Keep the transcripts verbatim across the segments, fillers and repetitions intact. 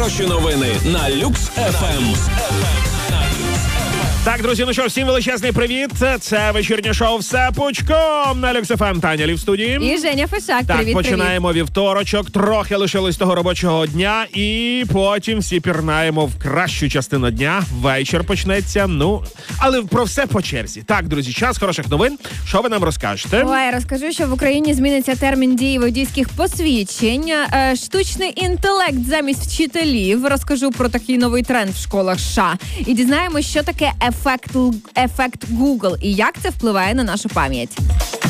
Хороші новини на Люкс еф ем. Так, друзі, ну що, всім величезний привіт. Це вечірнє шоу «Все пучком» на Люкс еф ем. Таня Лів в студії. І Женя Фишак. Так, привіт, починаємо привіт. вівторочок. Трохи лишилось того робочого дня. І потім всі пірнаємо в кращу частину дня. Вечір почнеться. Ну, але про все по черзі. Так, друзі, час хороших новин. Що ви нам розкажете? Ой, розкажу, що в Україні зміниться термін дії водійських посвідчень. Е, Штучний інтелект замість вчителів. Розкажу про такий новий тренд в школах США. І дізнаємось, що таке ефект, ефект Google і як це впливає на нашу пам'ять.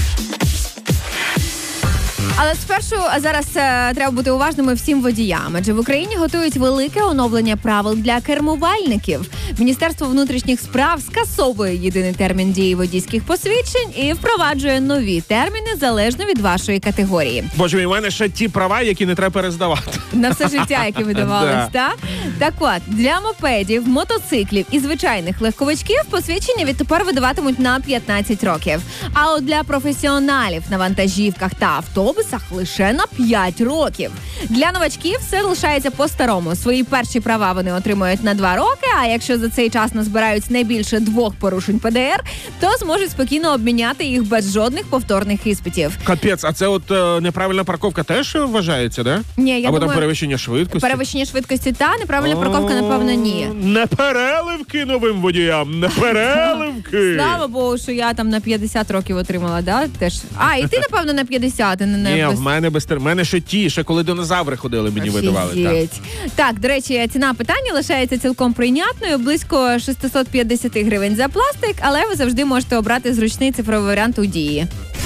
Але спершу зараз е, треба бути уважними всім водіям, адже в Україні готують велике оновлення правил для кермувальників. Міністерство внутрішніх справ скасовує єдиний термін дії водійських посвідчень і впроваджує нові терміни залежно від вашої категорії. Боже мій, у мене ще ті права, які не треба перездавати. На все життя, які видавались, Да. так? Так от, для мопедів, мотоциклів і звичайних легковичків посвідчення відтепер видаватимуть на п'ятнадцять років. А от для професіоналів на вантажівках та автобусах лише на п'ять років. Для новачків все лишається по-старому. Свої перші права вони отримують на два роки, а якщо за цей час назбирають не більше двох порушень пе де ер, то зможуть спокійно обміняти їх без жодних повторних іспитів. Капець, а це от е, неправильна парковка теж вважається, да? Ні, я Або думаю, там перевищення швидкості? перевищення швидкості та неправильна парковка, напевно, ні. Не переливки новим водіям, не переливки. Слава Богу, що я там на п'ятдесят років отримала, да? Теж. А, і ти, напевно, на п'ятдесят, а не на... Ні, без- в мене без тер- в мене ще ті, ще коли динозаври ходили, мені видавали. Так. Офігеть. Так, до речі, ціна питання лишається цілком прийнятною, близько шістсот п'ятдесят гривень за пластик, але ви завжди можете обрати зручний цифровий варіант у дії.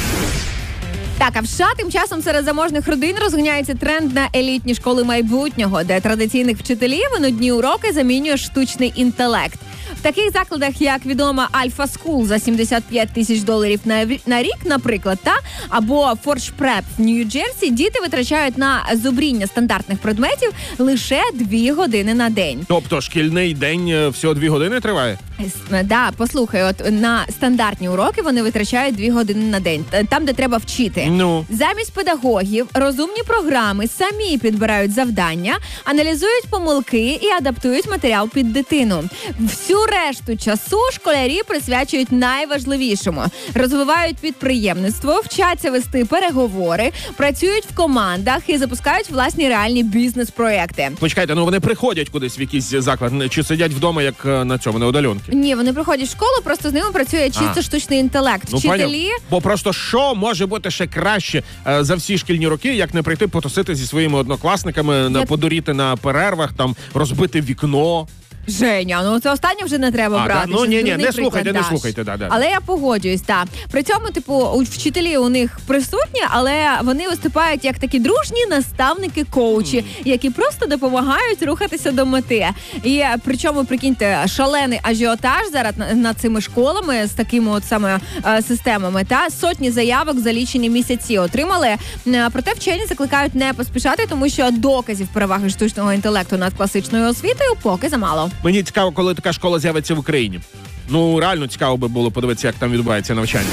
Так, а в США тим часом серед заможних родин розганяється тренд на елітні школи майбутнього, де традиційних вчителів і нудні уроки замінює штучний інтелект. В таких закладах, як відома Альфа Скул за сімдесят п'ять тисяч доларів на, на рік, наприклад, та або Фордж Преп в Нью-Джерсі, діти витрачають на зубріння стандартних предметів лише дві години на день. Тобто шкільний день е, всього дві години триває? С- Да, послухай, от на стандартні уроки вони витрачають дві години на день, т- там, де треба вчити. Ну. Замість педагогів розумні програми самі підбирають завдання, аналізують помилки і адаптують матеріал під дитину. Всю решту часу школярі присвячують найважливішому. Розвивають підприємництво, вчаться вести переговори, працюють в командах і запускають власні реальні бізнес-проекти. Почекайте, ну вони приходять кудись в якийсь заклад, чи сидять вдома, як е, на цьому, на удаленці? Ні, вони приходять в школу, просто з ними працює чисто А. штучний інтелект. Ну, Вчителі... поняв. Бо просто що може бути ще краще е, за всі шкільні роки, як не прийти потусити зі своїми однокласниками, на Я- подуріти на перервах, там розбити вікно. Женя, ну це останнє вже не треба А, брати. да? Ну, щось ні, ні, дурний не слухайте, приклад не даш. слухайте, да, да. Але я погоджуюсь, так. При цьому, типу, у- вчителі у них присутні, але вони виступають як такі дружні наставники-коучі, які просто допомагають рухатися до мети. І е, причому, прикиньте, шалений ажіотаж зараз на- над цими школами з такими от саме е, системами, та сотні заявок за лічені місяці отримали. Е, Проте вчені закликають не поспішати, тому що доказів переваги штучного інтелекту над класичною освітою поки замало. Мені цікаво, коли така школа з'явиться в Україні. Ну, реально цікаво би було подивитися, як там відбувається навчання.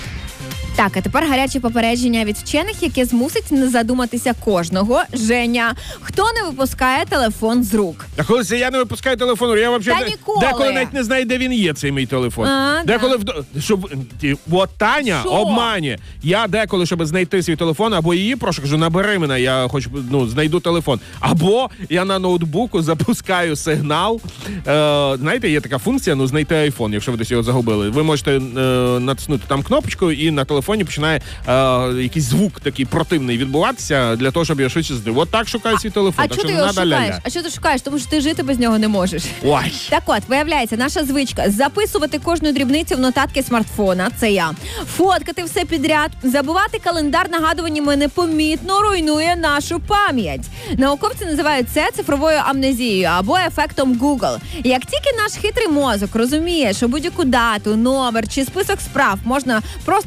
Так, а тепер гаряче попередження від вчених, яке змусить не задуматися кожного. Женя, хто не випускає телефон з рук? А коли це я не випускаю телефон, я взагалі Та ніколи. деколи навіть не знаю, де він є, цей мій телефон. А, деколи вд... щоб ті- от Таня Що? обманює. Я деколи, щоб знайти свій телефон, або її прошу, кажу, набери мене, я хоч ну знайду телефон. Або я на ноутбуку запускаю сигнал. Е, знаєте, є така функція, ну знайти айфон, якщо ви десь його загубили. Ви можете е, натиснути там кнопочку, і на телефоні починає е, якийсь звук такий противний відбуватися для того, щоб я швидше знайти. От так шукаю свій телефон. А так чого що ти не його надо шукаєш? ля-ля. А що ти шукаєш? Тому що ти жити без нього не можеш. Ой. Так от, виявляється, наша звичка записувати кожну дрібницю в нотатки смартфона, це я, фоткати все підряд, забувати календар нагадуваннями непомітно руйнує нашу пам'ять. Науковці називають це цифровою амнезією або ефектом Google. Як тільки наш хитрий мозок розуміє, що будь-яку дату, номер чи список справ можна просто записати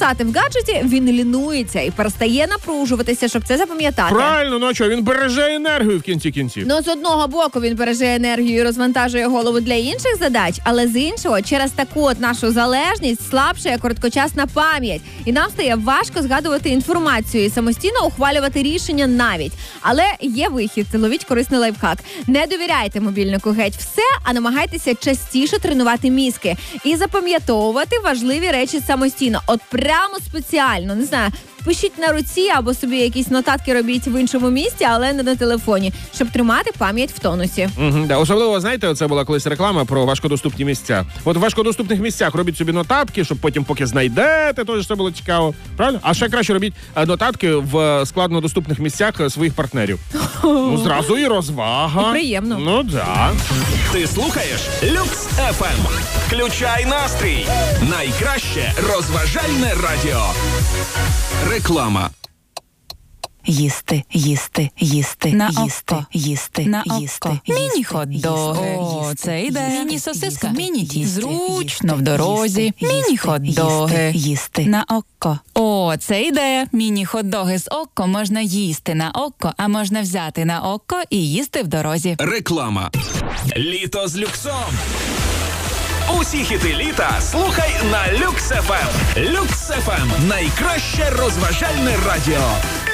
записати в гаджеті, він лінується і перестає напружуватися, щоб це запам'ятати. Правильно, ну а що, він береже енергію в кінці кінців. Ну, з одного боку він береже енергію і розвантажує голову для інших задач, але з іншого, через таку от нашу залежність слабшає короткочасна пам'ять. І нам стає важко згадувати інформацію і самостійно ухвалювати рішення навіть. Але є вихід, ловіть корисний лайфхак. Не довіряйте мобільнику геть все, а намагайтеся частіше тренувати мізки і запам'ятовувати важливі речі самостійно. От прямо спеціально, не знаю, пишіть на руці або собі якісь нотатки робіть в іншому місці, але не на телефоні, щоб тримати пам'ять в тонусі. Угу, да. Особливо, знаєте, це була колись реклама про важкодоступні місця. От в важкодоступних місцях робіть собі нотатки, щоб потім, поки знайдете, теж це було цікаво. Правильно? А ще краще робіть нотатки в складнодоступних місцях своїх партнерів. Ну, зразу і розвага. І приємно. Ну, да. Ти слухаєш Люкс еф ем. Включай настрій. Найкраще розважальне радіо. Реклама. Їсти, їсти, їсти, На їсти, око. їсти, На їсти, око. їсти, Міні-хот-доги. їсти, О, їсти, це йде. їсти, Міні-сосиска. їсти, Міні-тісто. їсти, Зручно в їсти, дорозі. їсти, Міні-хот-доги. їсти, їсти. На око. О, це йде. Міні-хот-доги з око можна їсти на око, а можна взяти на око і їсти в дорозі. Реклама. Літо з люксом. Усі хіти літа слухай на Люкс еф ем. Люкс еф ем. Найкраще розважальне радіо.